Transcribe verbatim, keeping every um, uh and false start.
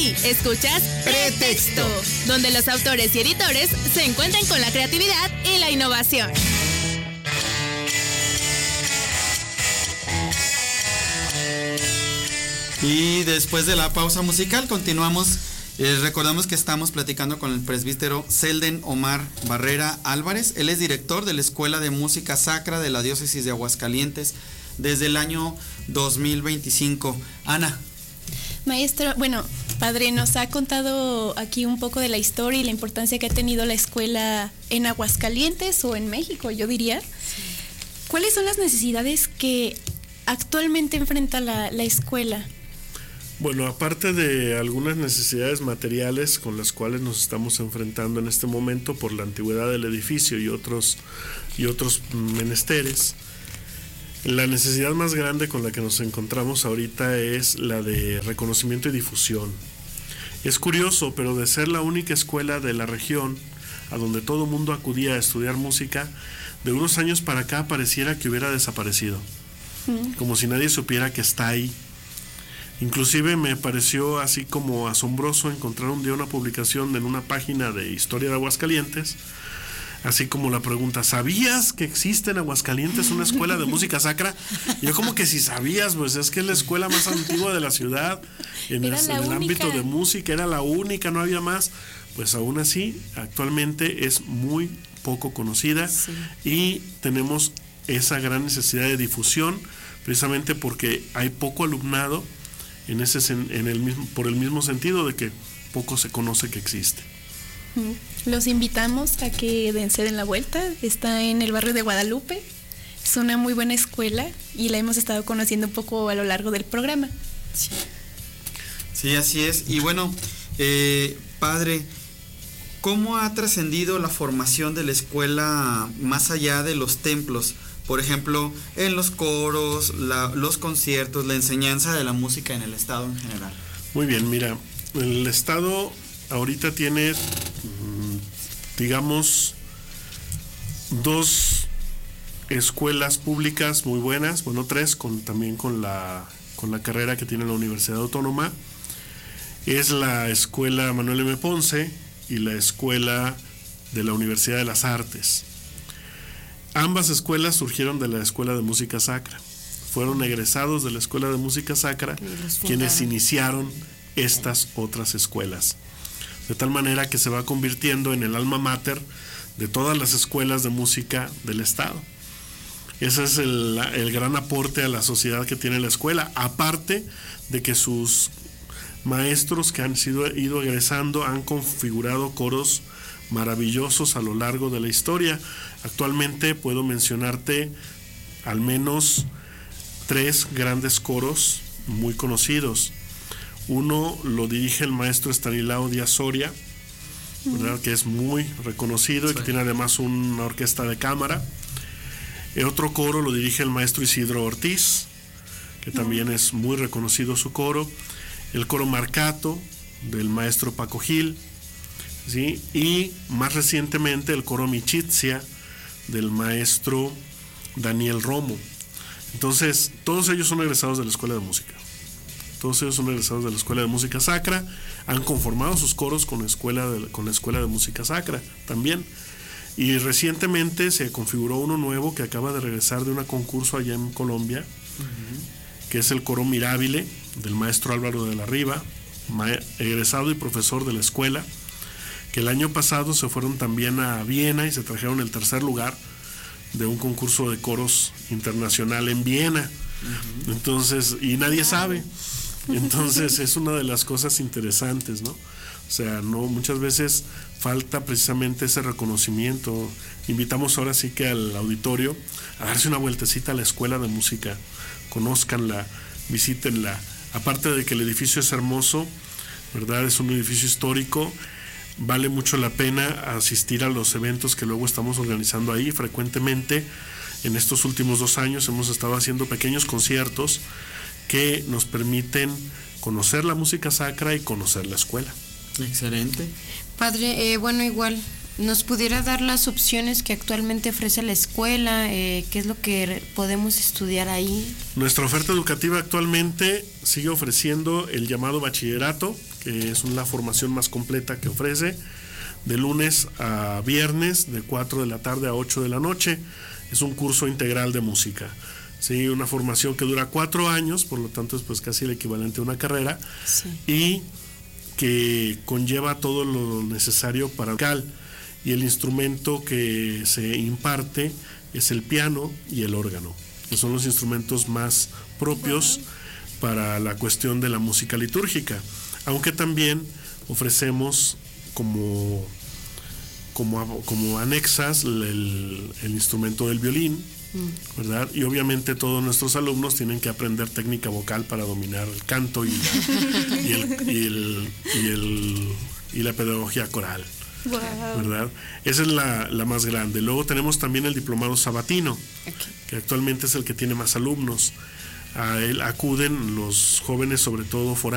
Sí, escuchas Pretexto, donde los autores y editores se encuentran con la creatividad y la innovación. Y después de la pausa musical continuamos. Eh, recordamos que estamos platicando con el presbítero Selden Omar Barrera Álvarez. Él es director de la Escuela de Música Sacra de la Diócesis de Aguascalientes desde el año dos mil veinticinco. Ana. Maestro, bueno, padre, nos ha contado aquí un poco de la historia y la importancia que ha tenido la escuela en Aguascalientes o en México, yo diría. ¿Cuáles son las necesidades que actualmente enfrenta la, la escuela? Bueno, aparte de algunas necesidades materiales con las cuales nos estamos enfrentando en este momento por la antigüedad del edificio y otros, y otros menesteres, la necesidad más grande con la que nos encontramos ahorita es la de reconocimiento y difusión. Es curioso, pero de ser la única escuela de la región a donde todo el mundo acudía a estudiar música, de unos años para acá pareciera que hubiera desaparecido, mm. como si nadie supiera que está ahí. Inclusive me pareció así como asombroso encontrar un día una publicación en una página de Historia de Aguascalientes, así como la pregunta, ¿sabías que existe en Aguascalientes una escuela de música sacra? Y yo como que si sabías, pues es que es la escuela más antigua de la ciudad, en, el, en el ámbito de música, era la única, no había más. Pues aún así, actualmente es muy poco conocida, sí. Y tenemos esa gran necesidad de difusión, precisamente porque hay poco alumnado, en ese en el mismo por el mismo sentido de que poco se conoce que existe. Los invitamos a que se den la vuelta. Está en el barrio de Guadalupe, es una muy buena escuela y la hemos estado conociendo un poco a lo largo del programa. Sí, sí, así es. Y bueno, eh, padre, ¿cómo ha trascendido la formación de la escuela más allá de los templos? Por ejemplo, en los coros, la, los conciertos, la enseñanza de la música en el estado en general. Muy bien, mira, el estado ahorita tiene, digamos, dos escuelas públicas muy buenas, bueno, tres, con, también con la, con la carrera que tiene la Universidad Autónoma. Es la Escuela Manuel M. Ponce y la Escuela de la Universidad de las Artes. Ambas escuelas surgieron de la Escuela de Música Sacra. Fueron egresados de la Escuela de Música Sacra quienes iniciaron estas otras escuelas. De tal manera que se va convirtiendo en el alma mater de todas las escuelas de música del estado. Ese es el, el gran aporte a la sociedad que tiene la escuela, aparte de que sus maestros que han sido ido egresando han configurado coros maravillosos a lo largo de la historia. Actualmente puedo mencionarte al menos tres grandes coros muy conocidos. Uno lo dirige el maestro Estanislao Díaz Soria, ¿verdad? Que es muy reconocido, sí. Y que tiene además una orquesta de cámara. El otro coro lo dirige el maestro Isidro Ortiz, que también es muy reconocido su coro. El coro Marcato del maestro Paco Gil, ¿sí? Y más recientemente el coro Michitzia del maestro Daniel Romo. Entonces, todos ellos son egresados de la Escuela de Música. Todos ellos son egresados de la Escuela de Música Sacra, han conformado sus coros con la Escuela de, con la Escuela de Música Sacra también. Y recientemente se configuró uno nuevo que acaba de regresar de un concurso allá en Colombia, uh-huh. que es el coro Mirabile del maestro Álvaro de la Riva, egresado y profesor de la escuela, que el año pasado se fueron también a Viena y se trajeron el tercer lugar de un concurso de coros internacional en Viena. Uh-huh. Entonces, y nadie sabe. Entonces es una de las cosas interesantes, ¿no? O sea, no, muchas veces falta precisamente ese reconocimiento. Invitamos ahora sí que al auditorio a darse una vueltecita a la Escuela de Música, conózcanla, visítenla. Aparte de que el edificio es hermoso, ¿verdad? Es un edificio histórico. Vale mucho la pena asistir a los eventos que luego estamos organizando ahí. Frecuentemente en estos últimos dos años hemos estado haciendo pequeños conciertos que nos permiten conocer la música sacra y conocer la escuela. Excelente. Padre, eh, bueno, igual ¿Nos pudiera dar las opciones que actualmente ofrece la escuela? Eh, ¿Qué es lo que podemos estudiar ahí? Nuestra oferta educativa actualmente sigue ofreciendo el llamado bachillerato, que es una formación más completa que ofrece, de lunes a viernes, de cuatro de la tarde a ocho de la noche. Es un curso integral de música. Sí, una formación que dura cuatro años, por lo tanto es pues casi el equivalente a una carrera, sí. Y que conlleva todo lo necesario para el vocal. Y el instrumento que se imparte es el piano y el órgano, que son los instrumentos más propios wow. para la cuestión de la música litúrgica, aunque también ofrecemos como, como, como anexas el, el instrumento del violín, mm. ¿verdad? Y obviamente todos nuestros alumnos tienen que aprender técnica vocal para dominar el canto y la, y el, y el, y el, y la pedagogía coral. Wow. ¿Verdad? Esa es la, la más grande. Luego tenemos también el diplomado sabatino, okay. que actualmente es el que tiene más alumnos. A él acuden los jóvenes, sobre todo foráneos,